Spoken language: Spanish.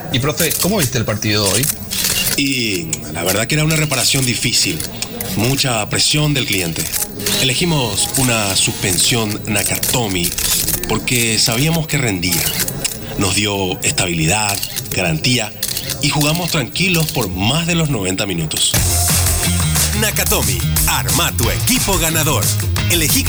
Y profe, ¿cómo viste el partido hoy? Y la verdad que era una reparación difícil. Mucha presión del cliente. Elegimos una suspensión Nakatomi porque sabíamos que rendía. Nos dio estabilidad, garantía y jugamos tranquilos por más de los 90 minutos. Nakatomi, arma tu equipo ganador. Elegí